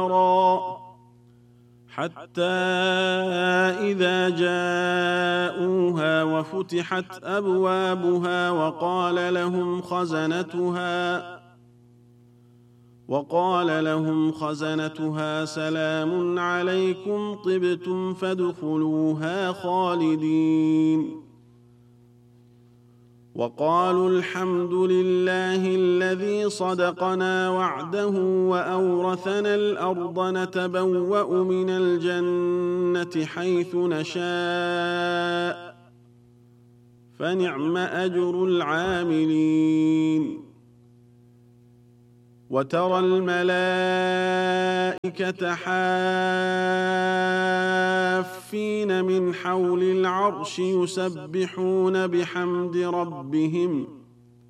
حتى إذا جاءوها وفتحت أبوابها وقال لهم خزنتها سلام عليكم طبتم فادخلوها خالدين وقالوا الحمد لله الذي صدقنا وعده وأورثنا الأرض نتبوأ من الجنة حيث نشاء فنعم أجر العاملين وترى الملائكة حافين من حول العرش يسبحون بحمد ربهم